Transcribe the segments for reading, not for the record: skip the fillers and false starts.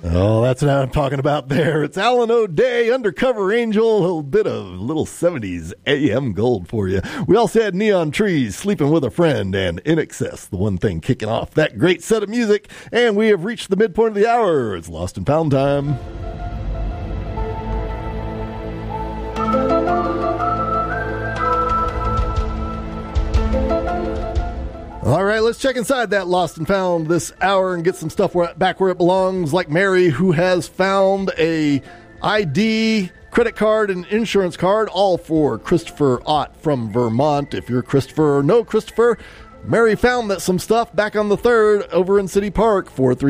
Oh, that's what I'm talking about there. It's Alan O'Day, Undercover Angel, a little bit of little 70s AM gold for you. We also had Neon Trees, Sleeping with a Friend, and In Excess, the one thing kicking off that great set of music. And we have reached the midpoint of the hour. It's Lost and Found time. All right, let's check inside that Lost and Found this hour and get some stuff back where it belongs, like Mary, who has found a ID, credit card, and insurance card, all for Christopher Ott from Vermont. If you're Christopher or no Christopher, Mary found that some stuff back on the 3rd over in City Park,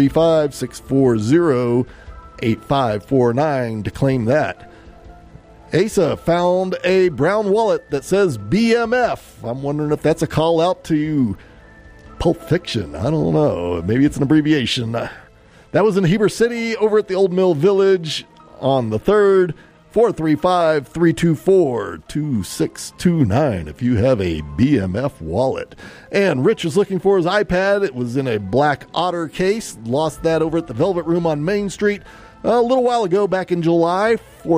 435-640-8549 to claim that. Asa found a brown wallet that says BMF. I'm wondering if that's a call out to Pulp Fiction. I don't know. Maybe it's an abbreviation. That was in Heber City over at the Old Mill Village on the 3rd. 435-324-2629 if you have a BMF wallet. And Rich is looking for his iPad. It was in a black Otter case. Lost that over at the Velvet Room on Main Street a little while ago, back in July.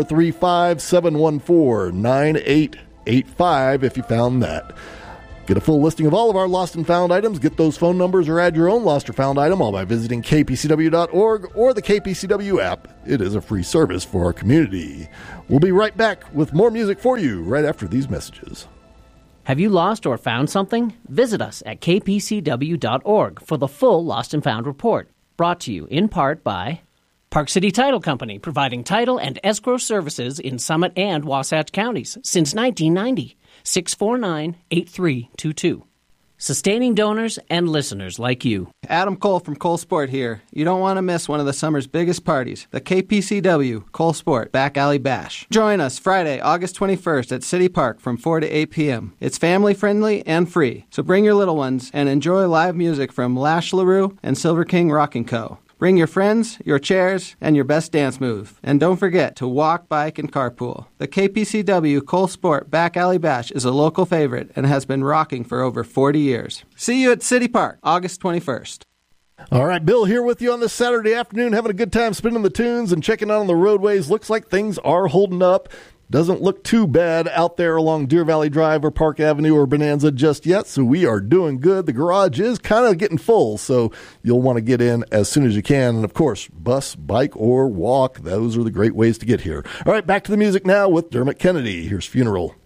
435-714-9885 if you found that. Get a full listing of all of our lost and found items. Get those phone numbers or add your own lost or found item all by visiting kpcw.org or the KPCW app. It is a free service for our community. We'll be right back with more music for you right after these messages. Have you lost or found something? Visit us at kpcw.org for the full Lost and Found report. Brought to you in part by Park City Title Company, providing title and escrow services in Summit and Wasatch counties since 1990. 649-8322. Sustaining donors and listeners like you. Adam Cole from Cole Sport here. You don't want to miss one of the summer's biggest parties, the KPCW Cole Sport Back Alley Bash. Join us Friday, August 21st at City Park from 4 to 8 p.m. It's family-friendly and free, so bring your little ones and enjoy live music from Lash LaRue and Silver King Rock & Co. Bring your friends, your chairs, and your best dance move. And don't forget to walk, bike, and carpool. The KPCW Cole Sport Back Alley Bash is a local favorite and has been rocking for over 40 years. See you at City Park, August 21st. All right, Bill here with you on this Saturday afternoon, having a good time spinning the tunes and checking out on the roadways. Looks like things are holding up. Doesn't look too bad out there along Deer Valley Drive or Park Avenue or Bonanza just yet, so we are doing good. The garage is kind of getting full, so you'll want to get in as soon as you can. And, of course, bus, bike, or walk, those are the great ways to get here. All right, back to the music now with Dermot Kennedy. Here's Funeral.